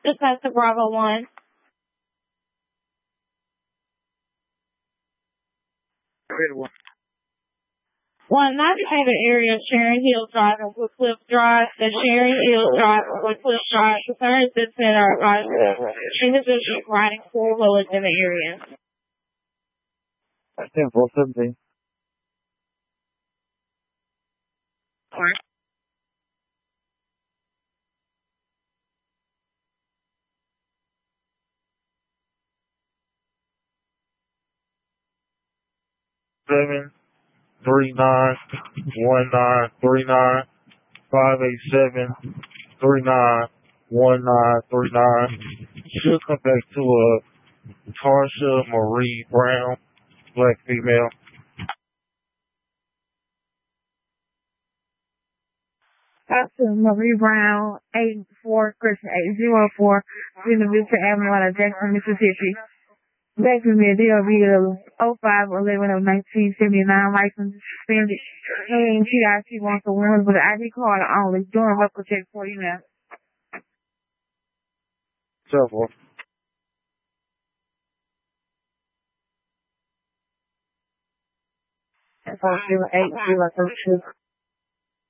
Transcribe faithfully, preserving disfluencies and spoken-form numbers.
This has to Bravo one. One, not the favorite area of Sharon Hill Drive and Woodcliff Drive, the Sharon Hill Drive and Woodcliff Drive. Concerns that center are riding, individuals riding four wheelers in the area. That's ten four seventeen. Alright. Seven three nine one nine three nine five eight seven three nine one nine three nine. Should come back to a Tarsha Marie Brown, black female. Tarsha Marie Brown, eight four Christian eight zero four, University Avenue out of Jackson, Mississippi. Jacksonville, D O B oh five eleven of nineteen seventy-nine, license suspended. And she actually wants a woman with an I D card only. Doing record check for you now. Cell phone. Four zero eight zero two.